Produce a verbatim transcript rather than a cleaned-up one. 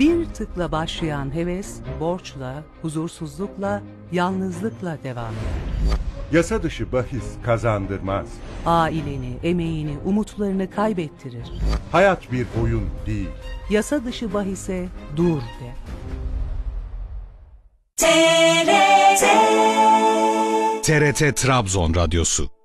Bir tıkla başlayan heves, borçla, huzursuzlukla, yalnızlıkla devam eder. Yasa dışı bahis kazandırmaz. Aileni, emeğini, umutlarını kaybettirir. Hayat bir oyun değil. Yasa dışı bahise dur de. T R T T R T Trabzon Radyosu